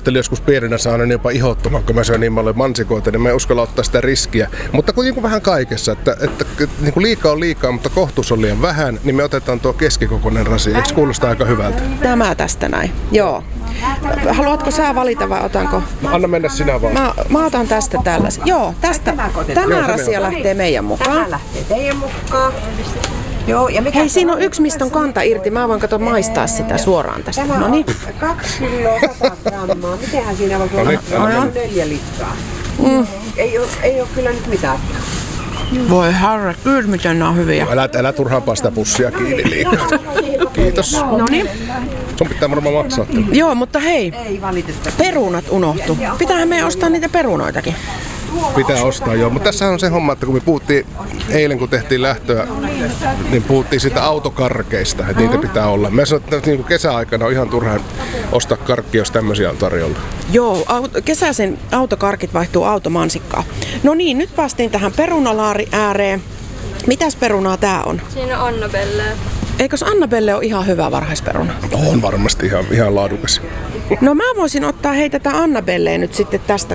ajattelin joskus pienenä saada jopa ihottoman, kun mä syön niin paljon mansikoita, niin mä en uskalla ottaa sitä riskiä. Mutta kuitenkin vähän kaikessa, että niin kuin liikaa on liikaa, mutta kohtuus on liian vähän, niin me otetaan tuo keskikokoinen rasi. Eikö kuulostaa aika hyvältä? Tämä tästä näin, joo. Haluatko sä valita vai otanko? No, anna mennä sinä vaan. Mä otan tästä tällaisen. Joo, tästä. Tämä rasia lähtee meidän mukaan. Tämä lähtee teidän mukaan. Joo, ja hei, siinä on yksi, mistä on kanta irti. Mä voin maistaa sitä suoraan tästä. No niin. 2 kiloa 100 grammaa. Mitenhän siinä voi olla 4 litraa? Ei ole kyllä nyt mitään. Voi harra, kyllä miten nämä on hyviä. Älä turhaan sitä pussia kiinni liikaa. Kiitos. No niin. Sun pitää varmaan maksaa. Joo, mutta hei, perunat unohtu. Pitäähän meidän ostaa niitä perunoitakin. Pitää ostaa, joo. Mutta tässä on se homma, että kun me puhuttiin eilen, kun tehtiin lähtöä, niin puhuttiin siitä autokarkeista, että niitä pitää olla. Mä sanoin, että niin kesäaikana on ihan turhaan ostaa karkkia, jos tämmöisiä on tarjolla. Joo, kesäisen autokarkit vaihtuu automansikkaan. No niin, nyt päästiin tähän perunalaari ääreen. Mitäs perunaa tää on? Siinä on Annabelle. Eikös Annabelle ole ihan hyvä varhaisperuna? On varmasti ihan laadukas. No mä voisin ottaa tätä Annabelleen nyt sitten tästä,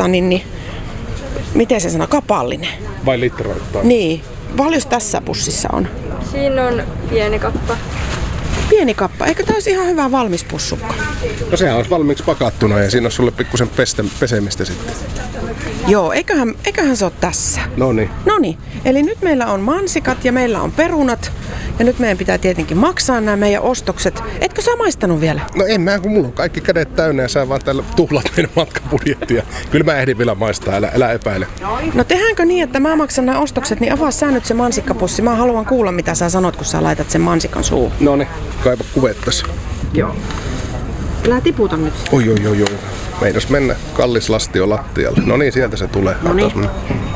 miten se sanoo, kapallinen. Vai litraittain? Niin. Paljon tässä pussissa on? Siinä on pieni kappa. Pieni kappa. Eikö tämä olisi ihan hyvä valmis pussukka? No sehän olisi valmiiksi pakattuna ja siinä olisi sulle pikkusen pesemistä sitten. Joo, eiköhän se ole tässä. Noniin. Eli nyt meillä on mansikat ja meillä on perunat. Ja nyt meidän pitää tietenkin maksaa nämä meidän ostokset. Etkö sä maistanut vielä? No en mä, kun mulla on kaikki kädet täynnä ja sä vaan täällä tuhlat meidän matkabudjettia. Kyllä mä ehdin vielä maistaa, älä epäile. No tehdäänkö niin, että mä maksan nämä ostokset, niin avaa sä nyt se mansikkapussi. Mä haluan kuulla, mitä sä sanot, kun sä laitat sen mansikan suuhun. Noniin, kaipa kuvettas. Joo. Älä tiputa nyt. Oi. Meinas mennä kallis lastio lattialle. No niin, sieltä se tulee. Noniin.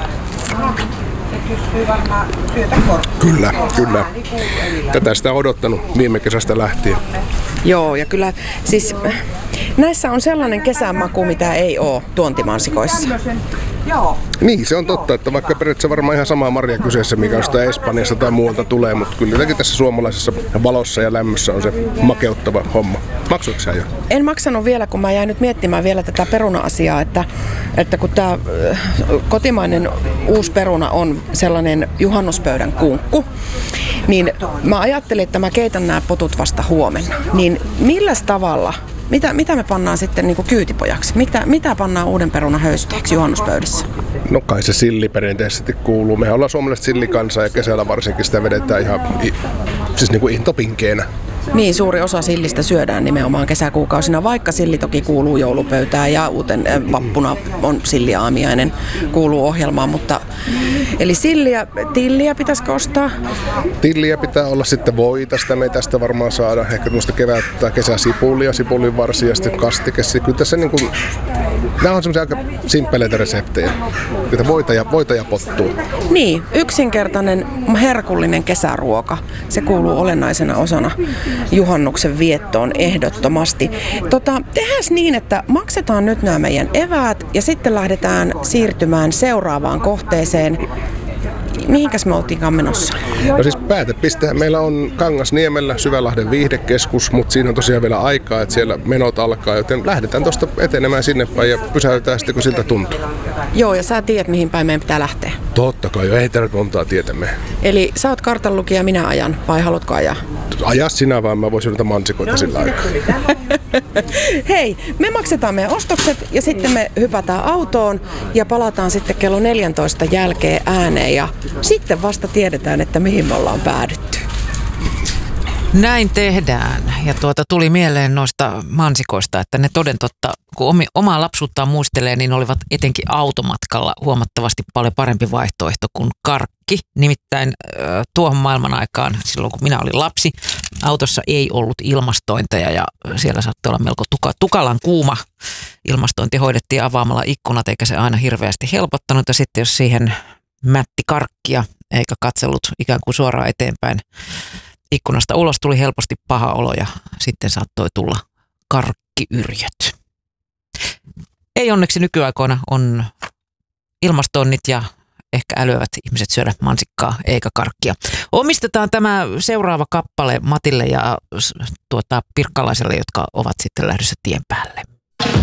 Kyllä. Tätä sitä on odottanut viime kesästä lähtien. Joo, ja kyllä siis näissä on sellainen kesämaku, mitä ei ole tuontimansikoissa. Niin, se on totta, että vaikka periaatteessa varmaan ihan sama marja kyseessä, mikä on sitä Espanjasta tai muualta tulee, mutta kyllä jotenkin tässä suomalaisessa valossa ja lämmössä on se makeuttava homma. Maksoitko sä jo? En maksanut vielä, kun mä jäin nyt miettimään vielä tätä peruna-asiaa, että kun tämä kotimainen uusi peruna on sellainen juhannuspöydän kunkku, niin mä ajattelin, että mä keitän nämä potut vasta huomenna. Niin milläs tavalla? Mitä me pannaan sitten niin kuin kyytipojaksi? Mitä pannaan uuden perunan höysteeksi juhannuspöydässä? No kai se silli perinteisesti kuuluu. Mehän ollaan suomalaiset sillikansa ja kesällä varsinkin sitä vedetään ihan siis niin kuin intopinkeenä. Niin, suuri osa sillistä syödään nimenomaan kesäkuukausina, vaikka silli toki kuuluu joulupöytään ja uuten vappuna on silliaamiainen, kuuluu ohjelmaan, mutta eli tilliä pitäisikö ostaa? Tilliä pitää olla, sitten voita, sitä me ei tästä varmaan saada, ehkä tämmöistä kevät- tai kesäsipulia, sipulinvarsia ja sitten kastikessa. Kyllä tässä niin kuin, nämä on semmoisia aika simppeleitä reseptejä, että voita ja pottua. Niin, yksinkertainen herkullinen kesäruoka, se kuuluu olennaisena osana juhannuksen viettoon ehdottomasti. Tehdään niin, että maksetaan nyt nämä meidän eväät ja sitten lähdetään siirtymään seuraavaan kohteeseen. Mihinkäs me oltiinkaan menossa? No siis päätepistehän meillä on Kangasniemellä Syvälahden viihdekeskus, mutta siinä on tosiaan vielä aikaa, että siellä menot alkaa, joten lähdetään tuosta etenemään sinne päin ja pysäytetään sitten, kun siltä tuntuu. Joo, ja sä tiedät, mihin päin meidän pitää lähteä. Totta kai, ei tarvitse montaa tietämme. Eli sä oot kartanlukija, minä ajan, vai haluatko ajaa? Aja sinä vaan, mä voisin ottaa mansikoita sillä aikaa. Hei, me maksetaan meidän ostokset ja sitten me hypätään autoon ja palataan sitten kello 14 jälkeen ääneen ja sitten vasta tiedetään, että mihin me ollaan päädytty. Näin tehdään. Ja tuli mieleen noista mansikoista, että ne toden totta, kun omaa lapsuuttaan muistelee, niin olivat etenkin automatkalla huomattavasti paljon parempi vaihtoehto kuin karkki. Nimittäin tuohon maailman aikaan, silloin kun minä olin lapsi, autossa ei ollut ilmastointeja ja siellä saattoi olla melko tukalan kuuma. Ilmastointi hoidettiin avaamalla ikkunat, eikä se aina hirveästi helpottanut. Ja sitten jos siihen mätti karkkia eikä katsellut ikään kuin suoraan eteenpäin ikkunasta ulos, tuli helposti paha olo ja sitten saattoi tulla karkkiyrjöt. Ei onneksi nykyaikoina on ilmastoinnit ja ehkä älyävät ihmiset syödä mansikkaa eikä karkkia. Omistetaan tämä seuraava kappale Matille ja Pirkkalaiselle, jotka ovat sitten lähdössä tien päälle.